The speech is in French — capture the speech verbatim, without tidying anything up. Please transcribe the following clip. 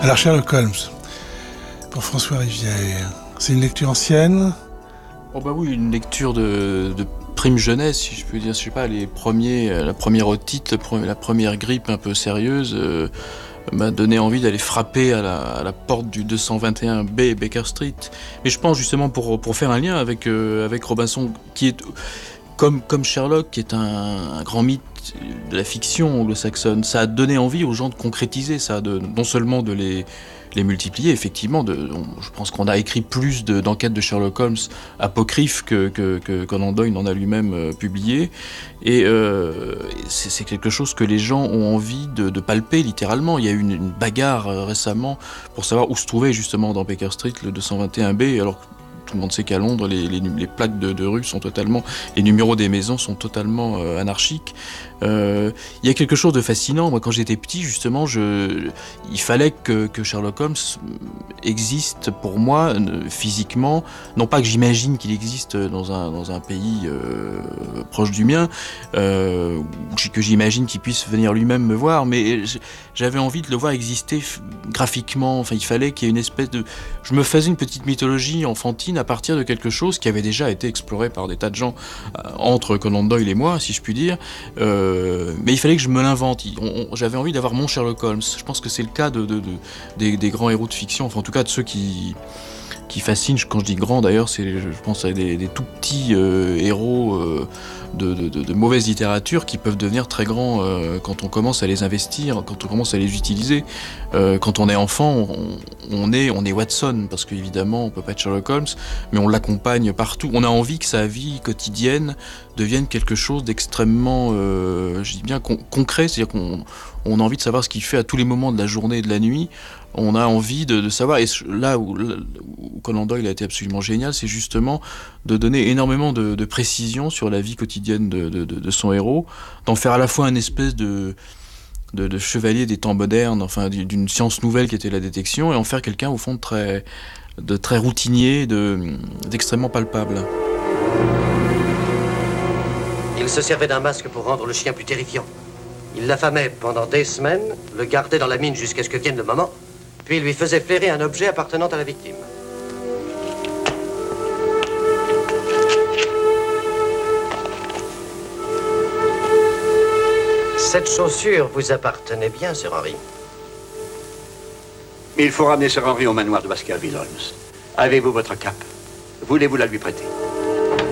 Alors Sherlock Holmes, pour François Rivière, c'est une lecture ancienne? Oh bah oui, une lecture de, de prime jeunesse, si je peux dire, je sais pas, les premiers, la première otite, la première grippe un peu sérieuse euh, m'a donné envie d'aller frapper à la, à la porte du deux cent vingt et un B Baker Street. Mais je pense justement pour, pour faire un lien avec, euh, avec Robinson, qui est comme, comme Sherlock, qui est un, un grand mythe de la fiction anglo-saxonne, ça a donné envie aux gens de concrétiser ça, de, non seulement de les, les multiplier, effectivement, de, on, je pense qu'on a écrit plus de, d'enquêtes de Sherlock Holmes apocryphes que, que, que Conan Doyle en a lui-même euh, publié, et euh, c'est, c'est quelque chose que les gens ont envie de, de palper littéralement. Il y a eu une, une bagarre euh, récemment pour savoir où se trouvait justement dans Baker Street le deux cent vingt et un B, alors que tout le monde sait qu'à Londres, les, les, les plaques de, de rue sont totalement, les numéros des maisons sont totalement euh, anarchiques. Euh, il y a quelque chose de fascinant. Moi, quand j'étais petit, justement, je, il fallait que, que Sherlock Holmes existe pour moi euh, physiquement. Non pas que j'imagine qu'il existe dans un, dans un pays euh, proche du mien, euh, ou que j'imagine qu'il puisse venir lui-même me voir, mais j'avais envie de le voir exister graphiquement. Enfin, il fallait qu'il y ait une espèce de... Je me faisais une petite mythologie enfantine à partir de quelque chose qui avait déjà été exploré par des tas de gens euh, entre Conan Doyle et moi, si je puis dire. Euh, mais il fallait que je me l'invente. On, on, j'avais envie d'avoir mon Sherlock Holmes. Je pense que c'est le cas de, de, de, des, des grands héros de fiction, enfin en tout cas de ceux qui, qui fascinent. Quand je dis grands d'ailleurs, c'est, je pense à des, des tout petits euh, héros euh, de, de, de, de mauvaise littérature qui peuvent devenir très grands euh, quand on commence à les investir, quand on commence à les utiliser. Euh, quand on est enfant, on, on, est, on est Watson, parce qu'évidemment on peut pas être Sherlock Holmes, mais on l'accompagne partout. On a envie que sa vie quotidienne devienne quelque chose d'extrêmement, euh, je dis bien con- concret, c'est-à-dire qu'on on a envie de savoir ce qu'il fait à tous les moments de la journée et de la nuit. On a envie de, de savoir, et là où, là où Conan Doyle a été absolument génial, c'est justement de donner énormément de, de précision sur la vie quotidienne de, de, de, de son héros, d'en faire à la fois une espèce de, de, de chevalier des temps modernes, enfin d'une science nouvelle qui était la détection, et en faire quelqu'un au fond de très, de très routinier, de, d'extrêmement palpable. Il se servait d'un masque pour rendre le chien plus terrifiant. Il l'affamait pendant des semaines, le gardait dans la mine jusqu'à ce que vienne le moment, puis il lui faisait flairer un objet appartenant à la victime. Cette chaussure vous appartenait bien, Sir Henry. Il faut ramener Sir Henry au manoir de Baskerville Holmes. Avez-vous votre cape? Voulez-vous la lui prêter?